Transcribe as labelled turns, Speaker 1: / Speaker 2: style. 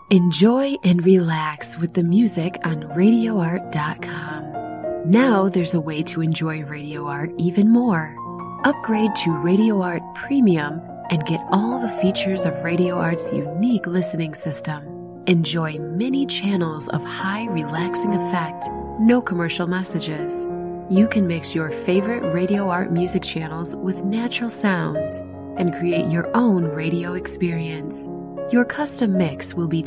Speaker 1: Enjoy and relax with the music on RadioArt.com. Now there's a way to enjoy Radio Art even more. Upgrade to Radio Art Premium and get all the features of Radio Art's unique listening system. Enjoy many channels of high relaxing effect, no commercial messages. You can mix your favorite Radio Art music channels with natural sounds and create your own radio experience. Your custom mix will be